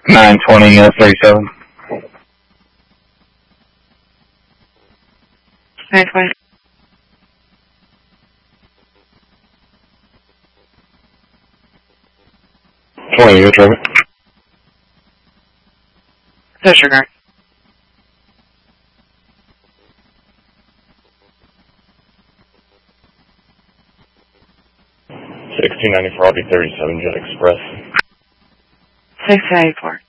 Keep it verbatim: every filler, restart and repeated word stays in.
nine twenty, uh, thirty-seven. nine twenty. twenty, you traffic. Disregard. sixteen ninety-four, I'll be thirty-seven, Jet Express. six ninety-four.